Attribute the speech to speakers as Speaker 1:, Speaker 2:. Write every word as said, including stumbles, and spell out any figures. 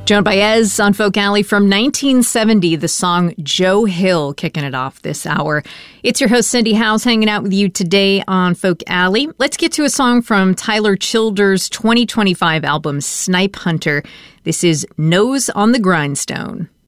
Speaker 1: Joan Baez on Folk Alley from nineteen seventy, the song Joe Hill kicking it off this hour. It's your host, Cindy Howes, hanging out with you today on Folk Alley. Let's get to a song from Tyler Childers' twenty twenty-five album, Snipe Hunter. This is Nose on the Grindstone.